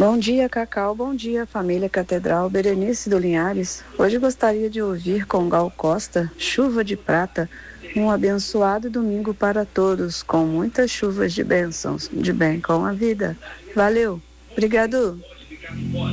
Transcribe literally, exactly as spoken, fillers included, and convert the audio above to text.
Bom dia, Cacau. Bom dia, família Catedral. Berenice do Linhares. Hoje gostaria de ouvir com Gal Costa, Chuva de Prata. Um abençoado domingo para todos, com muitas chuvas de bênçãos, de bem com a vida. Valeu. Obrigado.